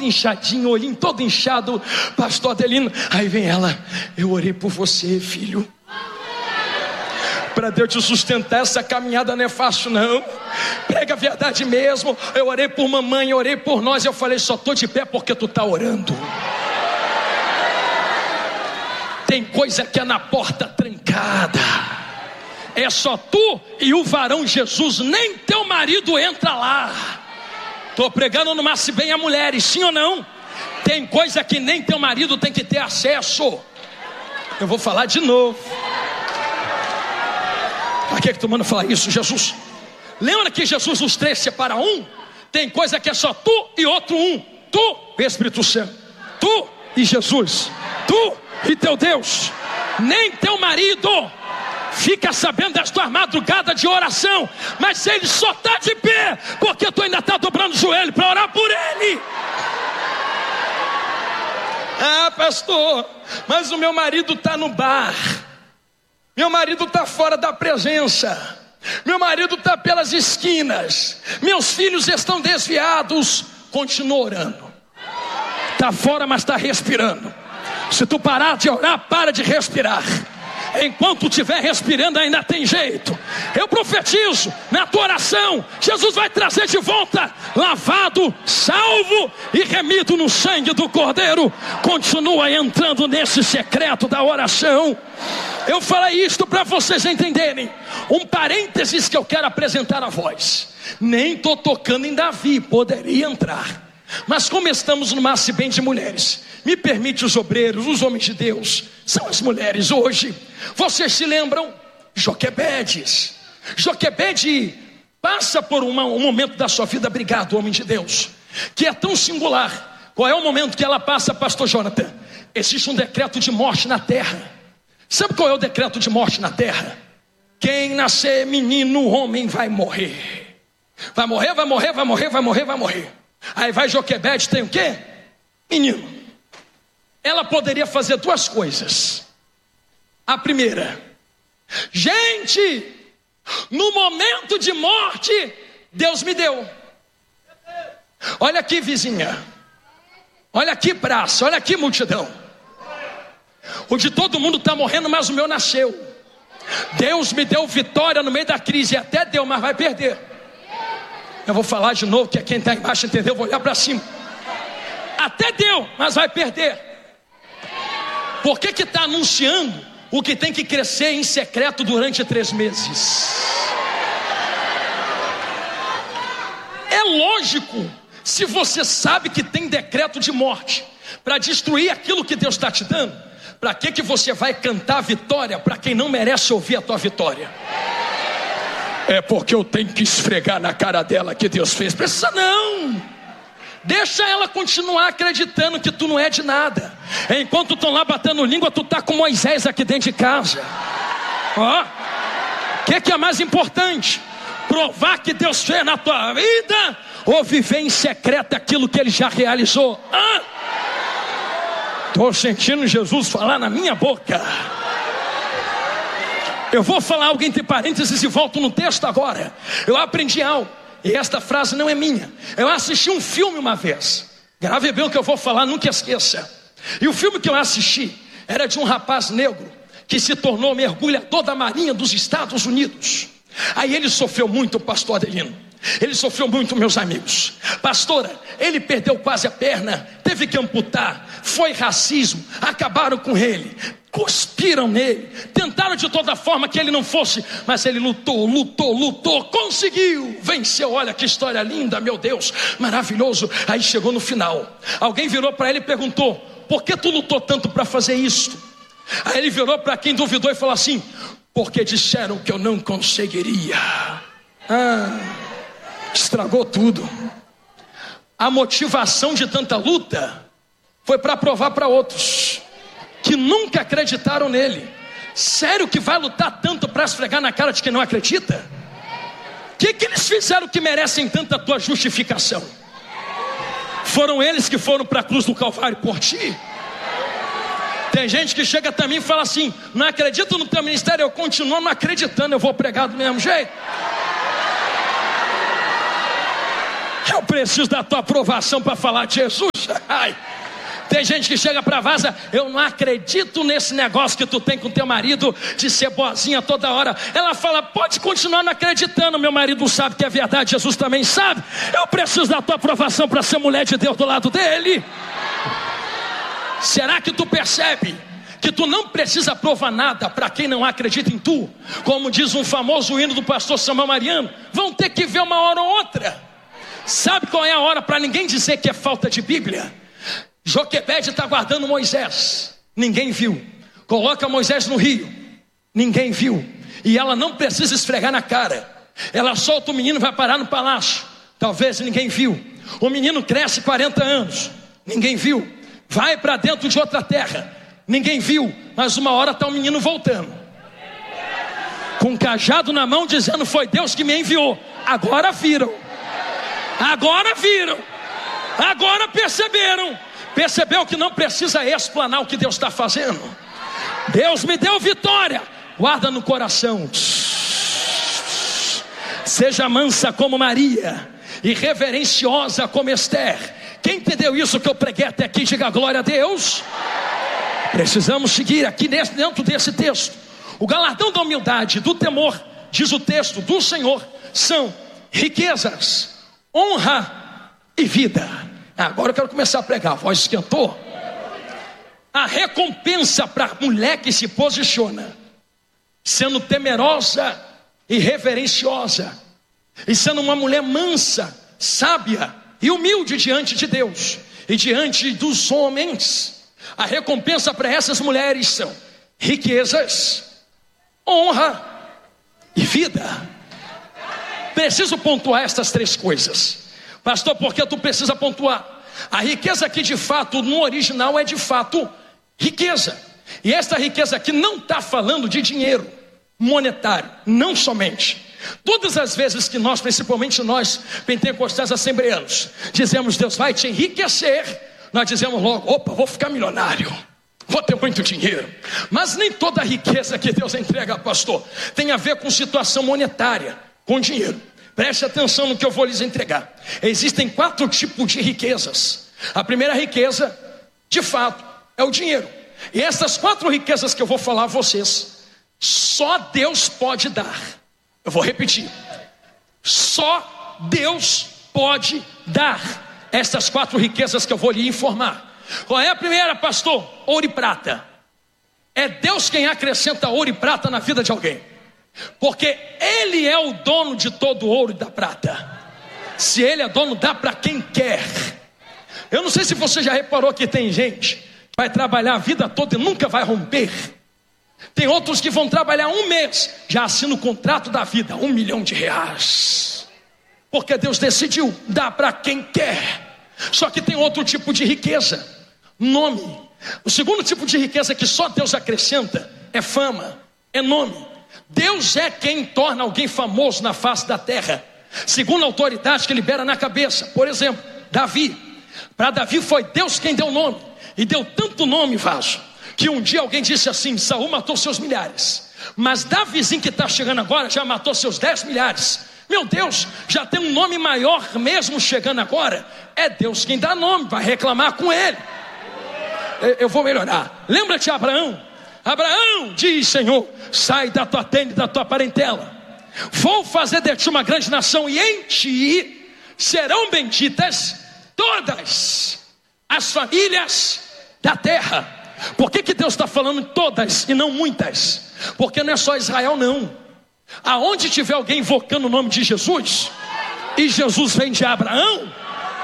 todo inchadinho, olhinho todo inchado. Pastor Adelino, aí vem ela: eu orei por você, filho. Para Deus te sustentar, essa caminhada não é fácil não. Prega a verdade mesmo. Eu orei por mamãe, eu orei por nós. Eu falei: só estou de pé porque tu está orando. Tem coisa que é na porta trancada. É só tu e o varão Jesus. Nem teu marido entra lá. Estou pregando no Mas Bem a mulheres, sim ou não? Tem coisa que nem teu marido tem que ter acesso. Eu vou falar de novo. Para que tu manda falar isso, Jesus? Lembra que Jesus os três separa um? Tem coisa que é só tu e outro um. Tu e Espírito Santo. Tu e Jesus. Tu e teu Deus. Nem teu marido fica sabendo das tuas madrugadas de oração. Mas ele só está de pé porque tu ainda está dobrando o joelho para orar por ele. Ah, pastor, mas o meu marido está no bar. Meu marido está fora da presença. Meu marido está pelas esquinas. Meus filhos estão desviados. Continua orando. Está fora, mas está respirando. Se tu parar de orar, para de respirar. Enquanto estiver respirando, ainda tem jeito. Eu profetizo, na tua oração, Jesus vai trazer de volta, lavado, salvo e remido no sangue do Cordeiro. Continua entrando nesse secreto da oração. Eu falei isto para vocês entenderem. Um parênteses que eu quero apresentar a voz. Nem estou tocando em Davi, poderia entrar. Mas como estamos no Mas Bem de mulheres, me permite, os obreiros, os homens de Deus, são as mulheres hoje. Vocês se lembram? Joquebedes. Joquebede passa por um momento da sua vida, obrigado, homem de Deus, que é tão singular. Qual é o momento que ela passa, pastor Jonathan? Existe um decreto de morte na terra. Sabe qual é o decreto de morte na terra? Quem nascer menino, homem, vai morrer. Vai morrer, vai morrer, vai morrer, vai morrer, vai morrer. Aí vai Joquebede, tem o quê? Menino. Ela poderia fazer duas coisas. A primeira: gente, no momento de morte, Deus me deu. Olha aqui, vizinha. Olha aqui, praça. Olha aqui, multidão. O de todo mundo está morrendo, mas o meu nasceu. Deus me deu vitória no meio da crise. Até deu, mas vai perder. Eu vou falar de novo, que é quem está embaixo entendeu. Eu vou olhar para cima. Até deu, mas vai perder. Por que está anunciando o que tem que crescer em secreto durante 3 meses? É lógico. Se você sabe que tem decreto de morte para destruir aquilo que Deus está te dando, para que você vai cantar vitória para quem não merece ouvir a tua vitória? É porque eu tenho que esfregar na cara dela que Deus fez. Precisa não. Deixa ela continuar acreditando que tu não é de nada. Enquanto estão lá batendo língua, tu tá com Moisés aqui dentro de casa. Ó, o que é mais importante? Provar que Deus fez na tua vida, ou viver em secreto aquilo que Ele já realizou? Estou sentindo Jesus falar na minha boca. Eu vou falar algo entre parênteses e volto no texto agora. Eu aprendi algo, e esta frase não é minha. Eu assisti um filme uma vez. Grave bem o que eu vou falar, nunca esqueça. E o filme que eu assisti era de um rapaz negro que se tornou mergulhador da Marinha dos Estados Unidos. Aí ele sofreu muito, pastor Adelino. Ele sofreu muito, meus amigos. Pastora, ele perdeu quase a perna, teve que amputar. Foi racismo, acabaram com ele, cuspiram nele, tentaram de toda forma que ele não fosse, mas ele lutou, conseguiu, venceu. Olha que história linda, meu Deus, maravilhoso. Aí chegou no final, alguém virou para ele e perguntou: por que tu lutou tanto para fazer isso? Aí ele virou para quem duvidou e falou assim: porque disseram que eu não conseguiria. Estragou tudo. A motivação de tanta luta foi para provar para outros que nunca acreditaram nele. Sério que vai lutar tanto para esfregar na cara de quem não acredita? O que eles fizeram que merecem tanta tua justificação? Foram eles que foram para a cruz do Calvário por ti. Tem gente que chega também e fala assim: não acredito no teu ministério. Eu continuo não acreditando, eu vou pregar do mesmo jeito. Eu preciso da tua aprovação para falar de Jesus. Ai. Tem gente que chega para Vaza, eu não acredito nesse negócio que tu tem com teu marido de ser boazinha toda hora. Ela fala, pode continuar não acreditando, meu marido sabe que é verdade, Jesus também sabe. Eu preciso da tua aprovação para ser mulher de Deus do lado dele. Será que tu percebe que tu não precisa provar nada para quem não acredita em tu? Como diz um famoso hino do pastor Samuel Mariano, vão ter que ver uma hora ou outra. Sabe qual é a hora para ninguém dizer que é falta de Bíblia? Joquebede está guardando Moisés, ninguém viu. Coloca Moisés no rio, ninguém viu. E ela não precisa esfregar na cara. Ela solta o menino e vai parar no palácio. Talvez ninguém viu. O menino cresce 40 anos, ninguém viu. Vai para dentro de outra terra, ninguém viu. Mas uma hora está o menino voltando, com um cajado na mão, dizendo, foi Deus que me enviou. Agora viram. Agora viram. Agora perceberam. Percebeu que não precisa explanar o que Deus está fazendo. Deus me deu vitória. Guarda no coração. Seja mansa como Maria e reverenciosa como Esther. Quem entendeu isso que eu preguei até aqui, diga glória a Deus. Precisamos seguir aqui dentro desse texto. O galardão da humildade, do temor, diz o texto, do Senhor, são riquezas, honra e vida. Agora eu quero começar a pregar, a voz esquentou. A recompensa para a mulher que se posiciona, sendo temerosa e reverenciosa, e sendo uma mulher mansa, sábia e humilde diante de Deus e diante dos homens. A recompensa para essas mulheres são riquezas, honra e vida. Preciso pontuar estas três coisas. Pastor, por que tu precisa pontuar? A riqueza aqui de fato, no original é de fato riqueza. E esta riqueza aqui não está falando de dinheiro monetário, não somente. Todas as vezes que nós, principalmente nós, pentecostais assembleanos, dizemos Deus vai te enriquecer, nós dizemos logo, opa, vou ficar milionário, vou ter muito dinheiro. Mas nem toda a riqueza que Deus entrega, pastor, tem a ver com situação monetária, com dinheiro. Preste atenção no que eu vou lhes entregar. Existem 4 tipos de riquezas. A primeira riqueza, de fato, é o dinheiro. E essas 4 riquezas que eu vou falar a vocês, só Deus pode dar. Eu vou repetir. Só Deus pode dar essas 4 riquezas que eu vou lhe informar. Qual é a primeira, pastor? Ouro e prata. É Deus quem acrescenta ouro e prata na vida de alguém. Porque Ele é o dono de todo o ouro e da prata. Se Ele é dono, dá para quem quer. Eu não sei se você já reparou que tem gente que vai trabalhar a vida toda e nunca vai romper. Tem outros que vão trabalhar 1 mês, já assinam o contrato da vida, R$1 milhão. Porque Deus decidiu, dá para quem quer. Só que tem outro tipo de riqueza, nome. O segundo tipo de riqueza que só Deus acrescenta é fama, é nome. Deus é quem torna alguém famoso na face da terra, segundo a autoridade que libera na cabeça. Por exemplo, Davi. Para Davi foi Deus quem deu nome. E deu tanto nome, vaso, que um dia alguém disse assim, Saul matou seus milhares, mas Davizinho que está chegando agora já matou seus 10 milhares. Meu Deus, já tem um nome maior mesmo chegando agora. É Deus quem dá nome, vai reclamar com ele. Eu vou melhorar. Lembra-te de Abraão? Abraão diz, Senhor, sai da tua tenda e da tua parentela, vou fazer de ti uma grande nação, e em ti serão benditas todas as famílias da terra. Por que Deus está falando todas e não muitas? Porque não é só Israel não. Aonde tiver alguém invocando o nome de Jesus, e Jesus vem de Abraão,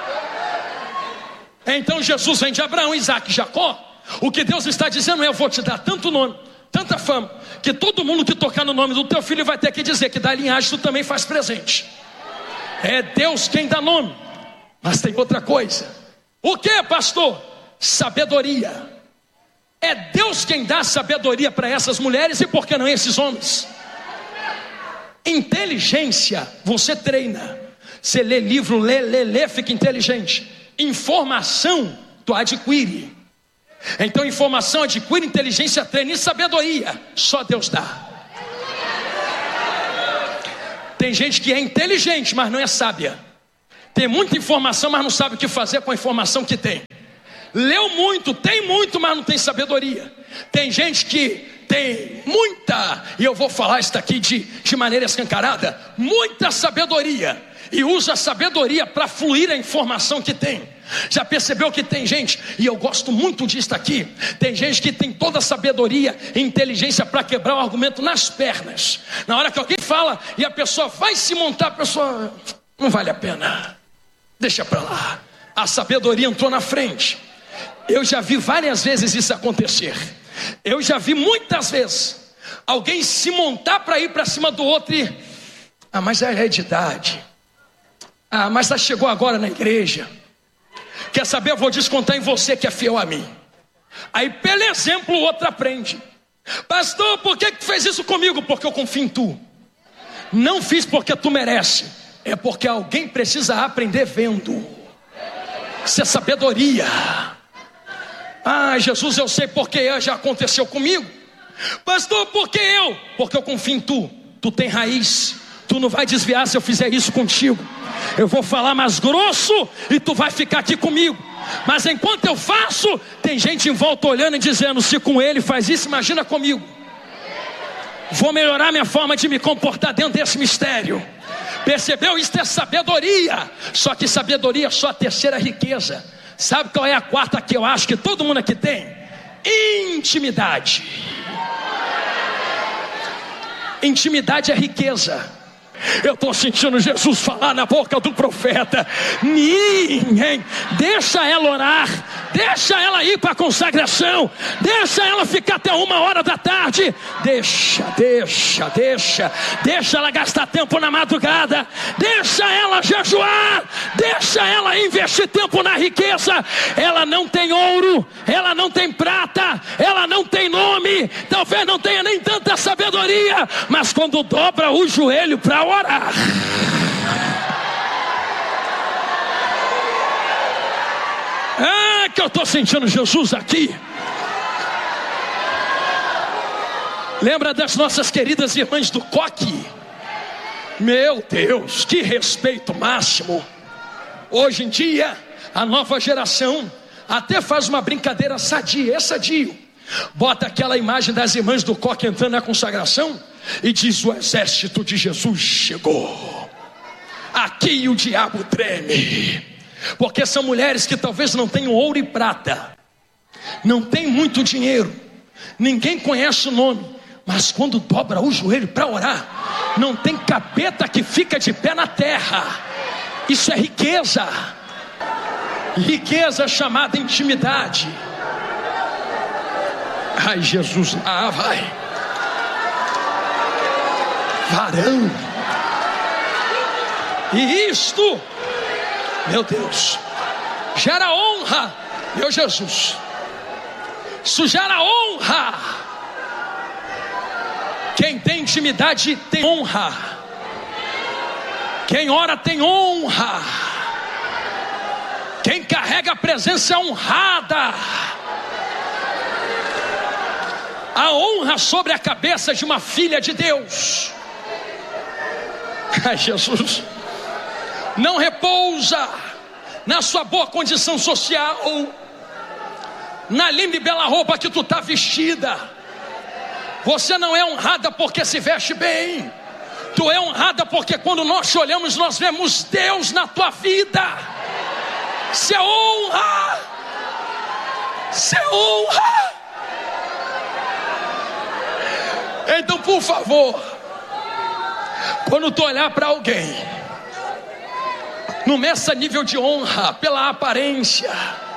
então Jesus vem de Abraão, Isaac e Jacó. O que Deus está dizendo é, eu vou te dar tanto nome, tanta fama, que todo mundo que tocar no nome do teu filho vai ter que dizer que da linhagem tu também faz presente. É Deus quem dá nome. Mas tem outra coisa. O que, pastor? Sabedoria. É Deus quem dá sabedoria para essas mulheres, e por que não esses homens? Inteligência, você treina. Você lê livro, lê, fica inteligente. Informação, tu adquire. Então informação adquire, inteligência treina, e sabedoria só Deus dá. Tem gente que é inteligente, mas não é sábia. Tem muita informação, mas não sabe o que fazer com a informação que tem. Leu muito, tem muito, mas não tem sabedoria. Tem gente que tem muita, e eu vou falar isso aqui de maneira escancarada, muita sabedoria, e usa a sabedoria para fluir a informação que tem. Já percebeu que tem gente, e eu gosto muito disso aqui, tem gente que tem toda a sabedoria e inteligência para quebrar o argumento nas pernas. Na hora que alguém fala e a pessoa vai se montar, a pessoa, não vale a pena, deixa para lá. A sabedoria entrou na frente. Eu já vi várias vezes isso acontecer. Eu já vi muitas vezes alguém se montar para ir para cima do outro e, mas é de idade, mas já chegou agora na igreja. Quer saber, eu vou descontar em você que é fiel a mim. Aí pelo exemplo o outro aprende. Pastor, por que tu fez isso comigo? Porque eu confio em tu. Não fiz porque tu merece, é porque alguém precisa aprender vendo. Isso é sabedoria. Jesus, eu sei porque já aconteceu comigo. Pastor, por que eu? Porque eu confio em tu. Tu tem raiz, tu não vai desviar se eu fizer isso contigo. Eu vou falar mais grosso e tu vai ficar aqui comigo. Mas enquanto eu faço, tem gente em volta olhando e dizendo, se com ele faz isso, imagina comigo. Vou melhorar minha forma de me comportar dentro desse mistério. Percebeu? Isso é sabedoria. Só que sabedoria é só a terceira riqueza. Sabe qual é a quarta que eu acho que todo mundo aqui tem? Intimidade. Intimidade é riqueza. Eu estou sentindo Jesus falar na boca do profeta. Ninguém, deixa ela orar, deixa ela ir para a consagração, deixa ela ficar até 1h da tarde, deixa ela gastar tempo na madrugada, deixa ela jejuar, deixa ela investir tempo na riqueza. Ela não tem ouro, ela não tem prata, ela não tem nome, talvez não tenha nem tanta sabedoria, mas quando dobra o joelho para orar, que eu estou sentindo Jesus aqui. Lembra das nossas queridas irmãs do coque? Meu Deus, que respeito máximo. Hoje em dia a nova geração até faz uma brincadeira sadia, é sadio. Bota aquela imagem das irmãs do coque entrando na consagração e diz, o exército de Jesus chegou. Aqui o diabo treme, porque são mulheres que talvez não tenham ouro e prata, não tem muito dinheiro, ninguém conhece o nome, mas quando dobra o joelho para orar, não tem capeta que fica de pé na terra. Isso é riqueza. Riqueza chamada intimidade. Ai Jesus, vai. Varão. E isto, meu Deus, gera honra, meu Jesus. Isso gera honra. Quem tem intimidade tem honra. Quem ora tem honra. Quem carrega a presença é honrada. A honra sobre a cabeça de uma filha de Deus. Ai Jesus, não repousa na sua boa condição social, na linda e bela roupa que tu está vestida. Você não é honrada porque se veste bem. Tu é honrada porque quando nós te olhamos, nós vemos Deus na tua vida. Isso é honra. Isso é honra. Então, por favor, quando tu olhar para alguém, não meça nível de honra pela aparência.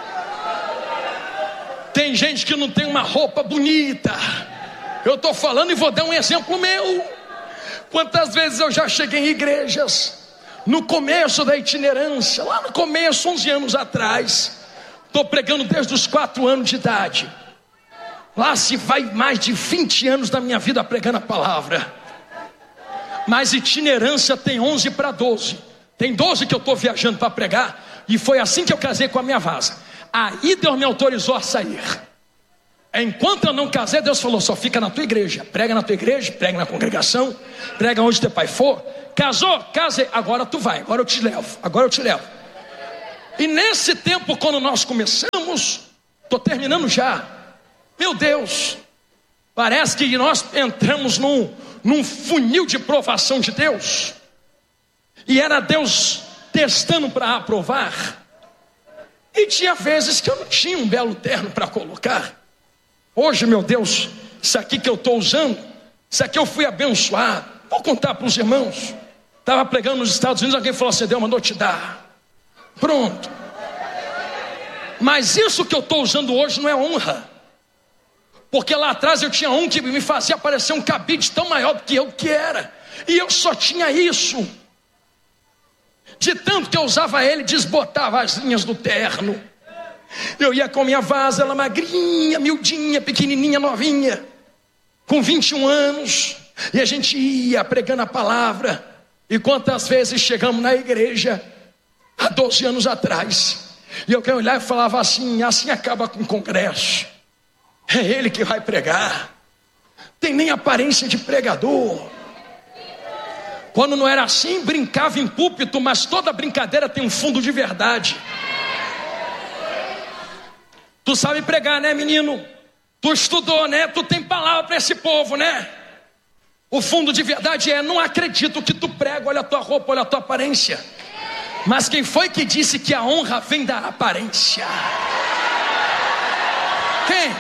Tem gente que não tem uma roupa bonita. Eu estou falando e vou dar um exemplo meu. Quantas vezes eu já cheguei em igrejas, no começo da itinerância, lá no começo, 11 anos atrás, estou pregando desde os 4 anos de idade. Lá se vai mais de 20 anos da minha vida pregando a palavra. Mas itinerância tem 11 para 12. Tem 12 que eu estou viajando para pregar. E foi assim que eu casei com a minha vaza. Aí Deus me autorizou a sair. Enquanto eu não casei, Deus falou: só fica na tua igreja, prega na tua igreja, prega na congregação, prega onde teu pai for. Casou? Casei, agora tu vai, agora eu te levo. E nesse tempo, quando nós começamos, estou terminando já, meu Deus, parece que nós entramos num funil de provação de Deus, e era Deus testando para aprovar. E tinha vezes que eu não tinha um belo terno para colocar. Hoje, meu Deus, isso aqui que eu estou usando, isso aqui eu fui abençoado. Vou contar para os irmãos. Estava pregando nos Estados Unidos, alguém falou assim: Deus mandou te dar. Pronto. Mas isso que eu estou usando hoje não é honra. Porque lá atrás eu tinha um que me fazia parecer um cabide tão maior do que eu que era. E eu só tinha isso. De tanto que eu usava ele, desbotava as linhas do terno. Eu ia com minha vaza, ela magrinha, miudinha, pequenininha, novinha, com 21 anos. E a gente ia pregando a palavra. E quantas vezes chegamos na igreja, há 12 anos atrás, e eu olhava e falava assim: assim acaba com o congresso. É ele que vai pregar. Tem nem aparência de pregador. Quando não era assim, brincava em púlpito, mas toda brincadeira tem um fundo de verdade. Tu sabe pregar, né, menino? Tu estudou, né? Tu tem palavra para esse povo, né? O fundo de verdade é: não acredito que tu prega, olha a tua roupa, olha a tua aparência. Mas quem foi que disse que a honra vem da aparência? Quem?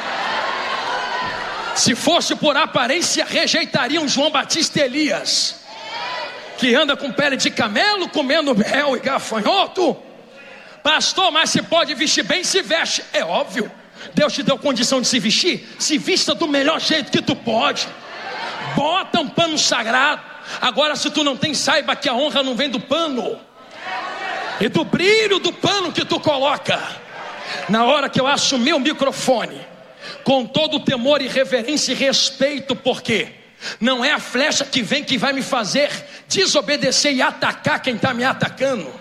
Se fosse por aparência, rejeitariam João Batista e Elias, que anda com pele de camelo, comendo mel e gafanhoto. Pastor, mas se pode vestir bem, se veste. É óbvio, Deus te deu condição de se vestir, se vista do melhor jeito que tu pode. Bota um pano sagrado. Agora, se tu não tem, saiba que a honra não vem do pano e do brilho do pano que tu coloca. Na hora que eu assumi o microfone, com todo o temor e reverência e respeito, porque não é a flecha que vem que vai me fazer desobedecer e atacar quem está me atacando.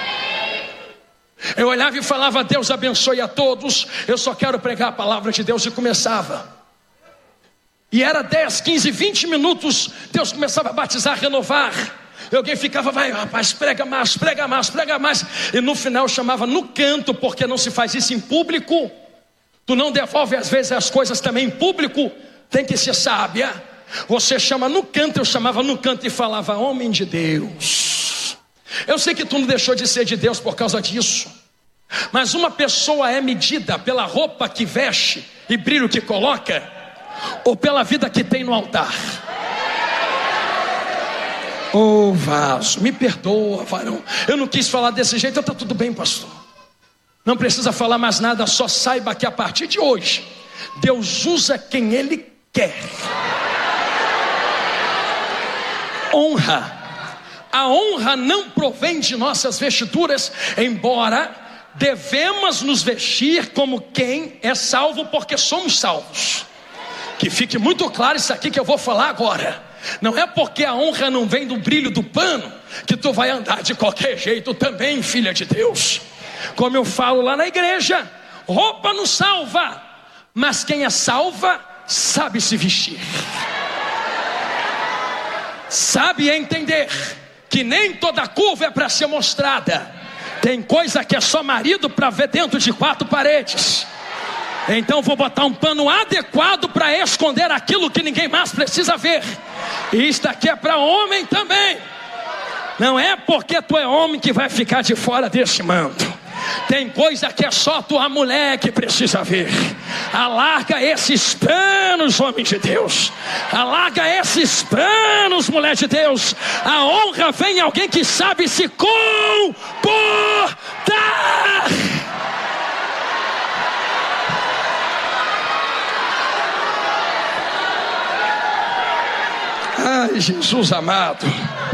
Eu olhava e falava: Deus abençoe a todos, eu só quero pregar a palavra de Deus. E começava. E era 10, 15, 20 minutos, Deus começava a batizar, renovar. E alguém ficava: vai rapaz, prega mais, prega mais, prega mais. E no final eu chamava no canto, porque não se faz isso em público. Tu não devolve às vezes as coisas também em público, tem que ser sábia. Você chama no canto, eu chamava no canto e falava: homem de Deus. Eu sei que tu não deixou de ser de Deus por causa disso, mas uma pessoa é medida pela roupa que veste e brilho que coloca, ou pela vida que tem no altar. Ô vaso, me perdoa, varão, eu não quis falar desse jeito. Está tudo bem, pastor, não precisa falar mais nada. Só saiba que a partir de hoje Deus usa quem Ele quer. Honra. A honra não provém de nossas vestiduras, embora devemos nos vestir como quem é salvo, porque somos salvos. Que fique muito claro isso aqui que eu vou falar agora. Não é porque a honra não vem do brilho do pano que tu vai andar de qualquer jeito também, filha de Deus. Como eu falo lá na igreja, roupa não salva, mas quem é salva sabe se vestir, sabe entender que nem toda curva é para ser mostrada. Tem coisa que é só marido para ver dentro de 4 paredes. Então vou botar um pano adequado para esconder aquilo que ninguém mais precisa ver. E isto aqui é para homem também. Não é porque tu é homem que vai ficar de fora deste manto. Tem coisa que é só tua mulher que precisa ver. Alarga esses panos, homem de Deus. Alarga esses panos, mulher de Deus. A honra vem em alguém que sabe se comportar. Ai, Jesus amado.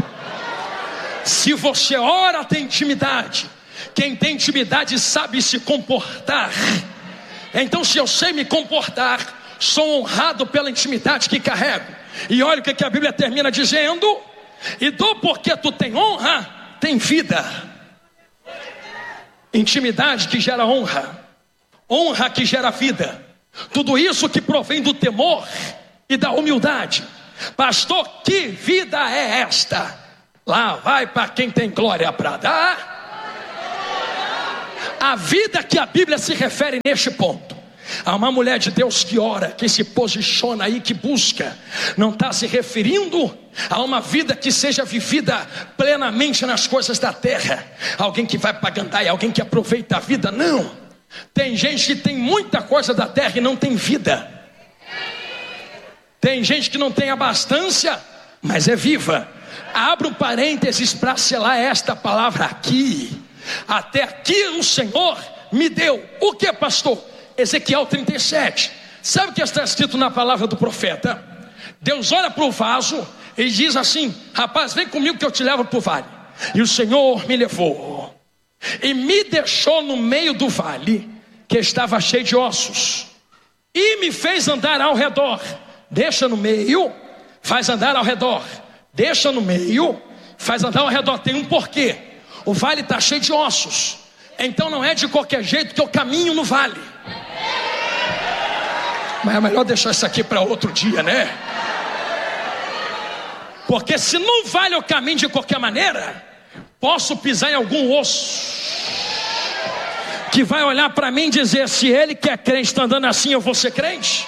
Se você ora, tem intimidade. Quem tem intimidade sabe se comportar. Então, se eu sei me comportar, sou honrado pela intimidade que carrego. E olha o que a Bíblia termina dizendo: e do porque tu tem honra, tem vida. Intimidade que gera honra, honra que gera vida. Tudo isso que provém do temor e da humildade. Pastor, que vida é esta? Lá vai para quem tem glória para dar. A vida que a Bíblia se refere neste ponto. Há uma mulher de Deus que ora, que se posiciona aí, que busca. Não está se referindo a uma vida que seja vivida plenamente nas coisas da terra. Alguém que vai para gandaia, alguém que aproveita a vida. Não. Tem gente que tem muita coisa da terra e não tem vida. Tem gente que não tem abastança, mas é viva. Abra um parênteses para selar esta palavra aqui. Até aqui o Senhor me deu. O que, pastor? Ezequiel 37. Sabe o que está escrito na palavra do profeta? Deus olha para o vaso e diz assim: rapaz, vem comigo que eu te levo para o vale. E o Senhor me levou e me deixou no meio do vale, que estava cheio de ossos, e me fez andar ao redor. Deixa no meio, faz andar ao redor. Deixa no meio, faz andar ao redor. Tem um porquê. O vale está cheio de ossos. Então não é de qualquer jeito que eu caminho no vale. Mas é melhor deixar isso aqui para outro dia, né? Porque se no vale eu caminho de qualquer maneira, posso pisar em algum osso que vai olhar para mim e dizer: se ele que é crente está andando assim, eu vou ser crente.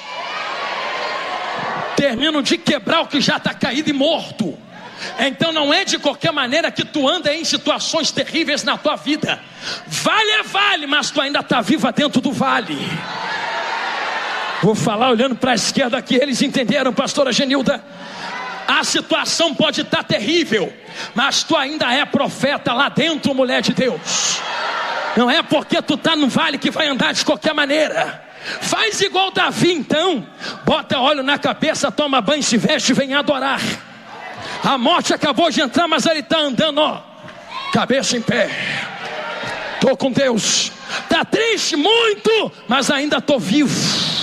Termino de quebrar o que já está caído e morto. Então não é de qualquer maneira que tu anda em situações terríveis na tua vida. Vale é vale, mas tu ainda está viva dentro do vale. Vou falar olhando para a esquerda aqui. Eles entenderam, pastora Genilda? A situação pode estar terrível, mas tu ainda é profeta lá dentro, mulher de Deus. Não é porque tu está no vale que vai andar de qualquer maneira. Faz igual Davi então. Bota óleo na cabeça, toma banho, se veste e vem adorar. A morte acabou de entrar, mas ele está andando, ó, cabeça em pé. Estou com Deus. Está triste muito, mas ainda estou vivo.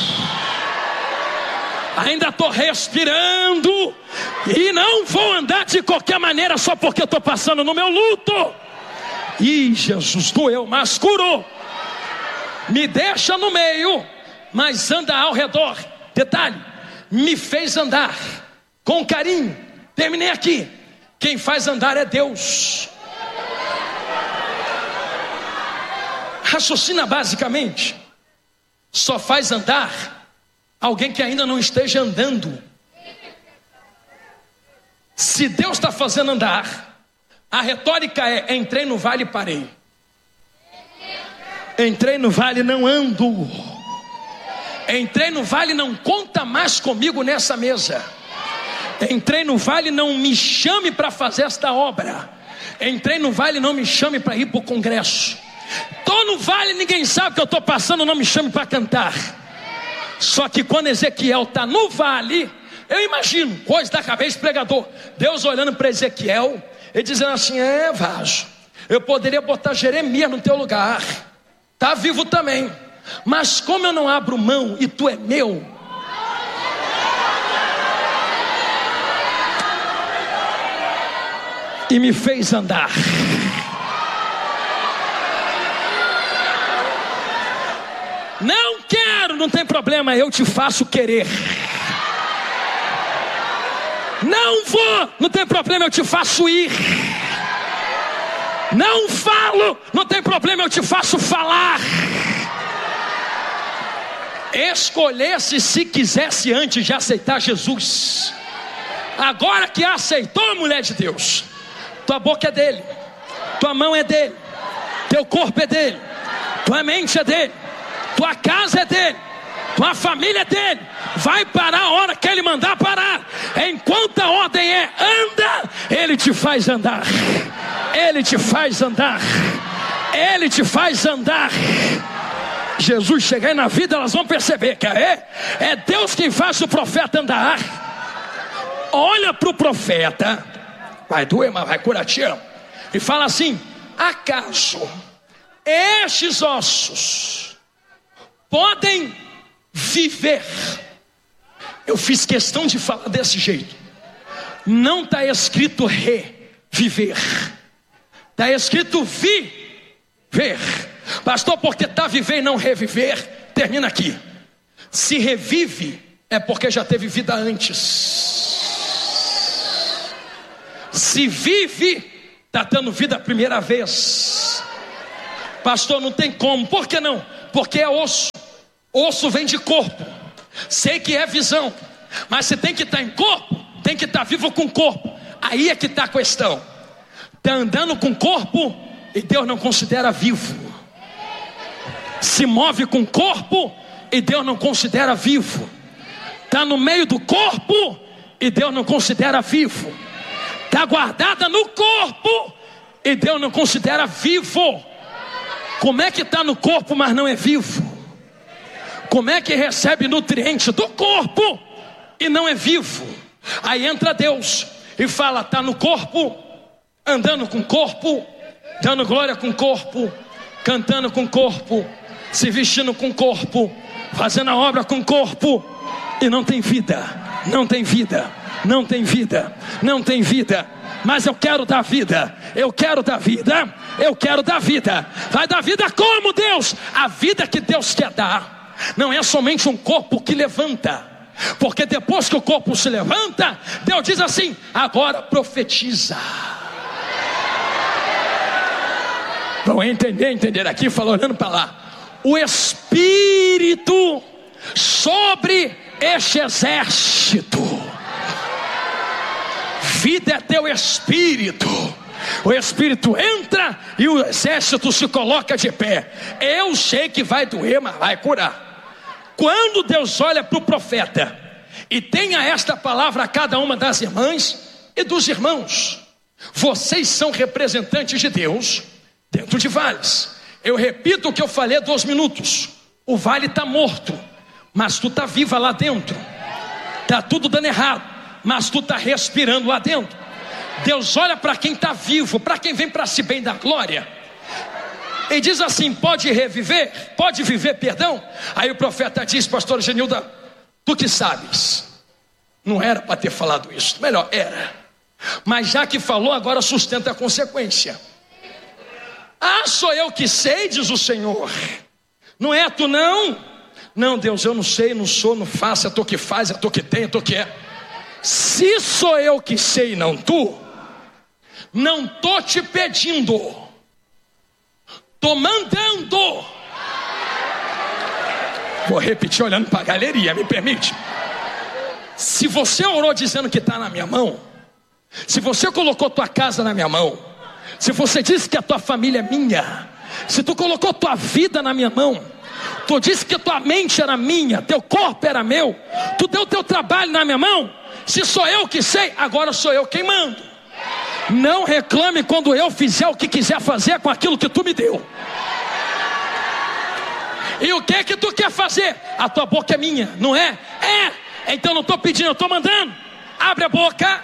Ainda estou respirando. E não vou andar de qualquer maneira só porque estou passando no meu luto. Ih, Jesus, doeu, mas curou. Me deixa no meio, mas anda ao redor. Detalhe, me fez andar com carinho. Terminei aqui. Quem faz andar é Deus. Raciocina basicamente. Só faz andar alguém que ainda não esteja andando. Se Deus está fazendo andar, a retórica é: entrei no vale e parei. Entrei no vale e não ando. Entrei no vale e não conta mais comigo nessa mesa. Entrei no vale, não me chame para fazer esta obra. Entrei no vale, não me chame para ir para o congresso. Estou no vale, ninguém sabe que eu estou passando, não me chame para cantar. Só que quando Ezequiel está no vale, eu imagino, coisa da cabeça do pregador, Deus olhando para Ezequiel e dizendo assim: é, vaso, eu poderia botar Jeremias no teu lugar, está vivo também, mas como eu não abro mão e tu é meu, e me fez andar. Não quero, não tem problema, eu te faço querer. Não vou, não tem problema, eu te faço ir. Não falo, não tem problema, eu te faço falar. Escolhesse se quisesse antes de aceitar Jesus. Agora que aceitou, mulher de Deus, tua boca é dele, tua mão é dele, teu corpo é dele, tua mente é dele, tua casa é dele, tua família é dele. Vai parar a hora que ele mandar parar. Enquanto a ordem é anda, ele te faz andar. Ele te faz andar. Ele te faz andar. Jesus chegar aí na vida, elas vão perceber que é Deus quem faz o profeta andar. Olha para o profeta, vai doer, mas vai curar, te amo, e fala assim: acaso estes ossos podem viver? Eu fiz questão de falar desse jeito. Não está escrito reviver, está escrito viver. Pastor, porque está viver e não reviver? Termina aqui. Se revive, é porque já teve vida antes. Se vive, está dando vida a primeira vez. Pastor, não tem como. Por que não? Porque é osso. Osso vem de corpo. Sei que é visão, mas se tem que estar em corpo, tem que estar vivo com corpo. Aí é que está a questão. Está andando com corpo e Deus não considera vivo. Se move com corpo e Deus não considera vivo. Está no meio do corpo e Deus não considera vivo. Está guardada no corpo e Deus não considera vivo. Como é que está no corpo, mas não é vivo? Como é que recebe nutriente do corpo e não é vivo? Aí entra Deus e fala: está no corpo, andando com o corpo, dando glória com o corpo, cantando com o corpo, se vestindo com o corpo, fazendo a obra com o corpo, e não tem vida, não tem vida, não tem vida, não tem vida. Mas eu quero dar vida, eu quero dar vida, eu quero dar vida. Vai dar vida como, Deus? A vida que Deus quer dar não é somente um corpo que levanta, porque depois que o corpo se levanta, Deus diz assim: agora profetiza. Vão entender aqui, falou olhando para lá. O Espírito sobre este exército. Vida é teu Espírito. O Espírito entra e o exército se coloca de pé. Eu sei que vai doer, mas vai curar. Quando Deus olha para o profeta e tenha esta palavra a cada uma das irmãs e dos irmãos: vocês são representantes de Deus dentro de vales. Eu repito o que eu falei há 2 minutos. O vale está morto, mas tu está viva lá dentro. Está tudo dando errado, mas tu está respirando lá dentro. Deus olha para quem está vivo, para quem vem para si bem da glória, e diz assim: pode reviver, pode viver, perdão. Aí o profeta diz: pastor Genilda, tu que sabes, não era para ter falado isso. Melhor, era, mas já que falou, agora sustenta a consequência. Ah, sou eu que sei, diz o Senhor. Não é tu não? Não, Deus, eu não sei, não sou, não faço, é tu que faz, é tu que tem, é tu que é. Se sou eu que sei, não tu, não tô te pedindo, tô mandando. Vou repetir olhando para a galeria, me permite? Se você orou dizendo que está na minha mão, se você colocou tua casa na minha mão, se você disse que a tua família é minha, se tu colocou tua vida na minha mão, tu disse que tua mente era minha, teu corpo era meu, tu deu teu trabalho na minha mão. Se sou eu que sei, agora sou eu quem mando. Não reclame quando eu fizer o que quiser fazer com aquilo que tu me deu. E o que é que tu quer fazer? A tua boca é minha, não é? É, então não estou pedindo, eu estou mandando. Abre a boca.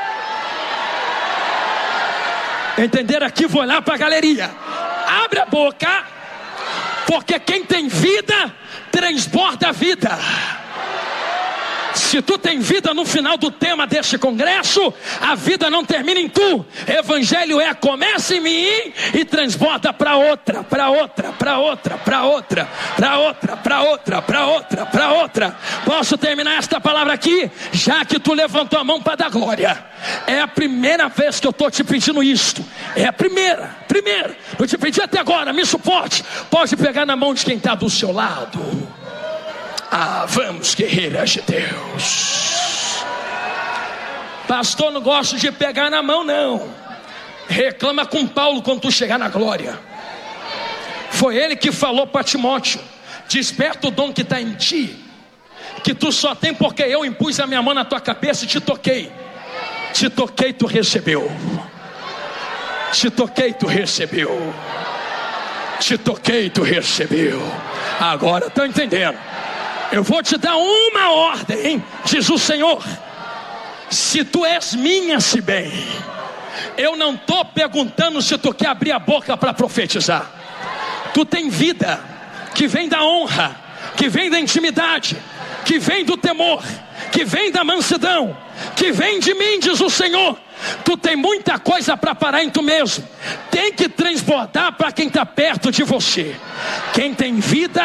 Entenderam aqui? Vou olhar para a galeria. Abre a boca, porque quem tem vida transborda a vida. Se tu tem vida no final do tema deste congresso, a vida não termina em tu. Evangelho começa em mim e transborda para outra, para outra, para outra, para outra, para outra, para outra, para outra, para outra. Posso terminar esta palavra aqui? Já que tu levantou a mão para dar glória. É a primeira vez que eu estou te pedindo isto. É a primeira. Eu te pedi até agora, me suporte. Pode pegar na mão de quem está do seu lado. Ah, vamos, guerreiras de Deus. Pastor, não gosto de pegar na mão, não. Reclama com Paulo quando tu chegar na glória. Foi ele que falou para Timóteo: desperta o dom que está em ti, que tu só tem porque eu impus a minha mão na tua cabeça e te toquei. Te toquei, tu recebeu. Te toquei, tu recebeu. Te toquei, tu recebeu. Agora estão entendendo? Eu vou te dar uma ordem, diz o Senhor. Se tu és minha, se bem, eu não estou perguntando se tu quer abrir a boca para profetizar. Tu tem vida que vem da honra, que vem da intimidade, que vem do temor, que vem da mansidão, que vem de mim, diz o Senhor. Tu tem muita coisa para parar em tu mesmo. Tem que transbordar para quem está perto de você. Quem tem vida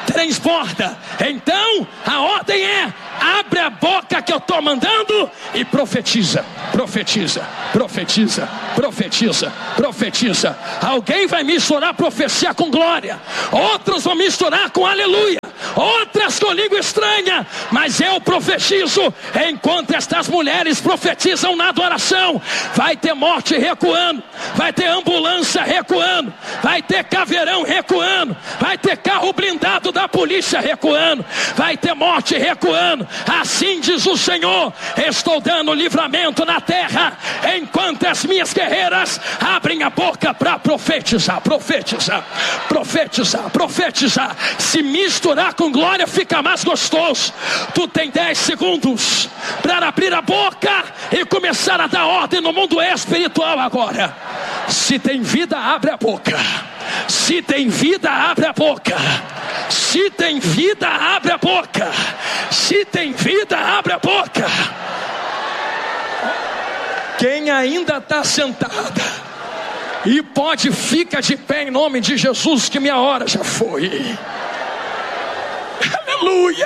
transborda. Então a ordem é: abre a boca que eu estou mandando e profetiza, profetiza, profetiza, profetiza, profetiza. Alguém vai misturar profecia com glória, outros vão misturar com aleluia, outras com língua estranha, mas eu profetizo. Enquanto estas mulheres profetizam na adoração, vai ter morte recuando, vai ter ambulância recuando, vai ter caveirão recuando, vai ter carro blindado da polícia recuando, vai ter morte recuando. Assim diz o Senhor: estou dando livramento na terra, enquanto as minhas guerreiras abrem a boca para profetizar, profetizar, profetizar, profetizar. Se misturar com glória fica mais gostoso. Tu tem 10 segundos para abrir a boca e começar a dar ordem no mundo espiritual agora. Se tem vida, abre a boca. Se tem vida, abre a boca. Se tem vida, abre a boca. Se tem vida, abre a boca. Quem ainda está sentada e pode, fica de pé em nome de Jesus, que minha hora já foi. Aleluia.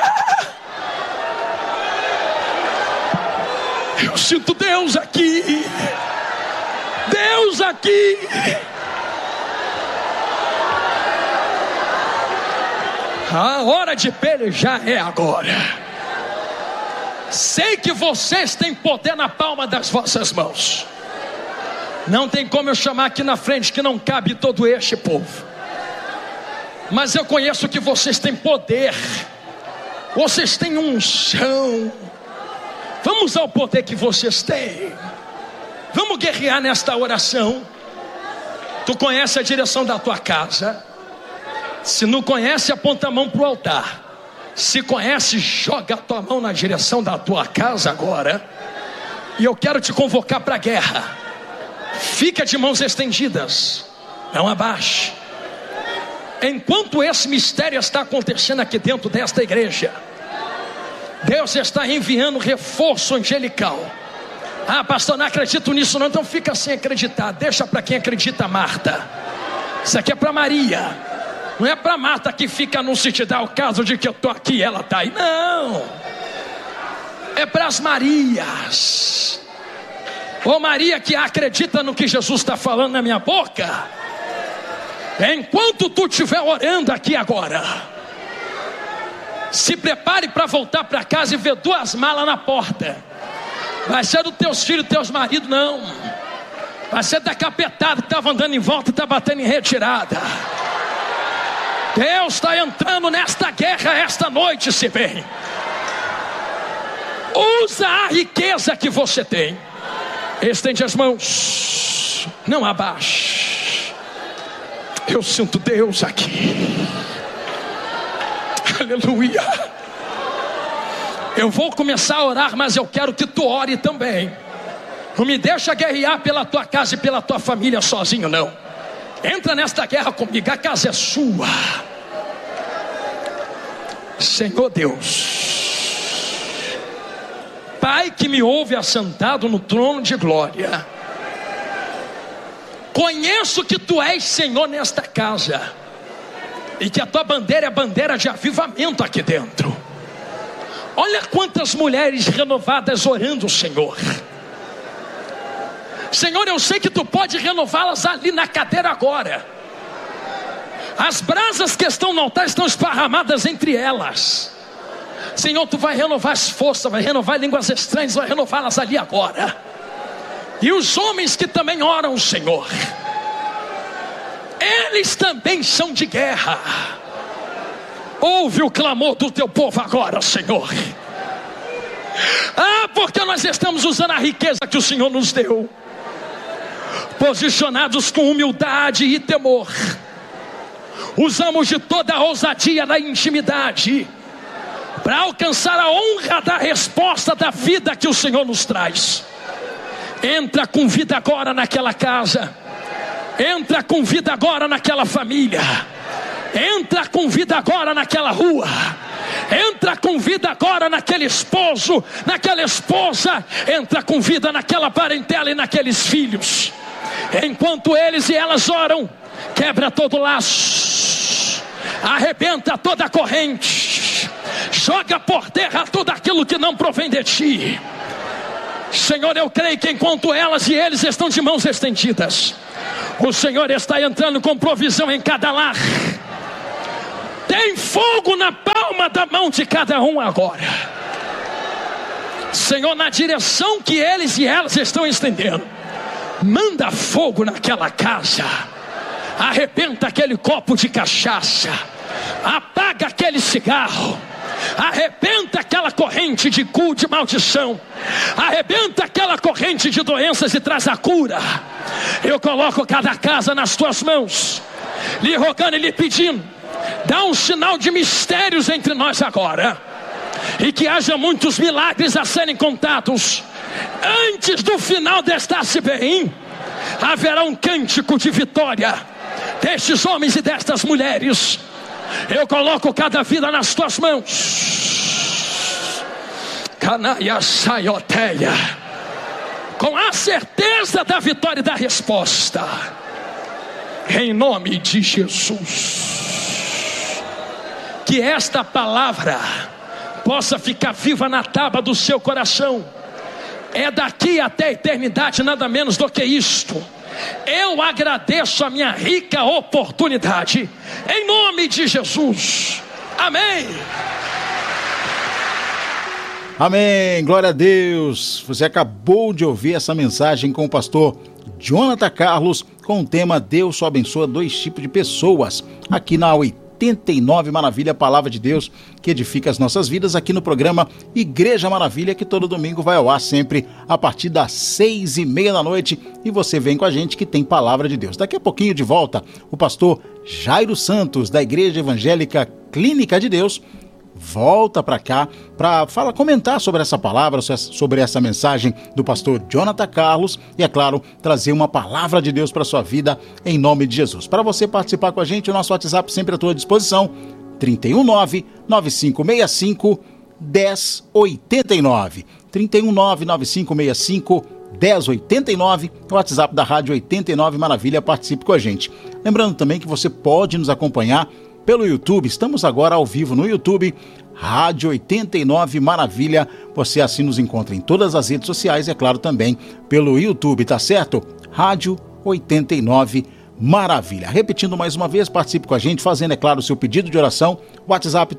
Eu sinto Deus aqui. Deus aqui. A hora de pelejar é agora. Sei que vocês têm poder na palma das vossas mãos. Não tem como eu chamar aqui na frente, que não cabe todo este povo. Mas eu conheço que vocês têm poder. Vocês têm unção. Vamos ao poder que vocês têm. Vamos guerrear nesta oração. Tu conhece a direção da tua casa. Se não conhece, aponta a mão para o altar. Se conhece, joga a tua mão na direção da tua casa agora. E eu quero te convocar para a guerra. Fica de mãos estendidas, não abaixe. Enquanto esse mistério está acontecendo aqui dentro desta igreja, Deus está enviando reforço angelical. Ah, pastor, não acredito nisso não. Então fica sem acreditar. Deixa para quem acredita, Marta. Isso aqui é para Maria. Não é para Marta que fica no sítio, dá o caso de que eu estou aqui, ela está aí. Não. É para as Marias. Ô Maria que acredita no que Jesus está falando na minha boca. Enquanto tu estiver orando aqui agora, se prepare para voltar para casa e ver 2 malas na porta. Vai ser dos teus filhos, teus maridos, não. Vai ser da capetada que estava andando em volta e está batendo em retirada. Deus está entrando nesta guerra esta noite, se bem. Usa a riqueza que você tem. Estende as mãos. Não abaixe. Eu sinto Deus aqui. Aleluia. Eu vou começar a orar, mas eu quero que tu ore também. Não me deixa guerrear pela tua casa e pela tua família sozinho, não. Entra nesta guerra comigo, a casa é sua. Senhor Deus, Pai que me ouve assentado no trono de glória, conheço que tu és Senhor nesta casa, e que a tua bandeira é a bandeira de avivamento aqui dentro. Olha quantas mulheres renovadas orando, Senhor. Senhor, eu sei que tu pode renová-las ali na cadeira agora. As brasas que estão no altar estão esparramadas entre elas. Senhor, tu vai renovar as forças, vai renovar línguas estranhas, vai renová-las ali agora. E os homens que também oram, Senhor, eles também são de guerra. Ouve o clamor do teu povo agora, Senhor. Ah, porque nós estamos usando a riqueza que o Senhor nos deu, posicionados com humildade e temor. Usamos de toda a ousadia da intimidade para alcançar a honra da resposta da vida que o Senhor nos traz. Entra com vida agora naquela casa. Entra com vida agora naquela família. Entra com vida agora naquela rua. Entra com vida agora naquele esposo, naquela esposa. Entra com vida naquela parentela e naqueles filhos. Enquanto eles e elas oram, quebra todo laço, arrebenta toda a corrente, joga por terra tudo aquilo que não provém de ti. Senhor, eu creio que enquanto elas e eles estão de mãos estendidas, o Senhor está entrando com provisão em cada lar. Tem fogo na palma da mão de cada um agora, Senhor, na direção que eles e elas estão estendendo. Manda fogo naquela casa, arrebenta aquele copo de cachaça, apaga aquele cigarro, arrebenta aquela corrente de culto, de maldição, arrebenta aquela corrente de doenças e traz a cura. Eu coloco cada casa nas tuas mãos, lhe rogando e lhe pedindo, dá um sinal de mistérios entre nós agora, e que haja muitos milagres a serem contados. Antes do final desta-se bem, haverá um cântico de vitória destes homens e destas mulheres. Eu coloco cada vida nas tuas mãos, Canaia Saioteia, com a certeza da vitória e da resposta, em nome de Jesus. Que esta palavra possa ficar viva na tábua do seu coração. É daqui até a eternidade, nada menos do que isto. Eu agradeço a minha rica oportunidade, em nome de Jesus, amém. Amém, glória a Deus. Você acabou de ouvir essa mensagem com o pastor Jonathan Carlos, com o tema Deus só abençoa dois tipos de pessoas, aqui na 89 Maravilha, Palavra de Deus que edifica as nossas vidas, aqui no programa Igreja Maravilha, que todo domingo vai ao ar sempre a partir das 6:30 da noite, e você vem com a gente que tem Palavra de Deus. Daqui a pouquinho de volta, o pastor Jairo Santos, da Igreja Evangélica Clínica de Deus, volta para cá para comentar sobre essa palavra, sobre essa mensagem do pastor Jonathan Carlos e, é claro, trazer uma palavra de Deus para sua vida em nome de Jesus. Para você participar com a gente, o nosso WhatsApp sempre à tua disposição, 319-9565-1089. 319-9565-1089, o WhatsApp da Rádio 89 Maravilha. Participe com a gente. Lembrando também que você pode nos acompanhar pelo YouTube. Estamos agora ao vivo no YouTube, Rádio 89 Maravilha. Você assim nos encontra em todas as redes sociais, é claro, também pelo YouTube, tá certo? Rádio 89 Maravilha. Repetindo mais uma vez, participe com a gente, fazendo, é claro, o seu pedido de oração. WhatsApp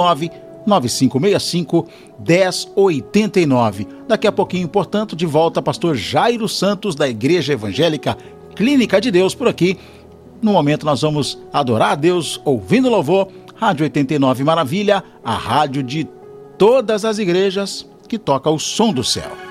319-9565-1089. Daqui a pouquinho, portanto, de volta, pastor Jairo Santos, da Igreja Evangélica Clínica de Deus, por aqui. No momento nós vamos adorar a Deus ouvindo louvor. Rádio 89 Maravilha, a rádio de todas as igrejas que toca o som do céu.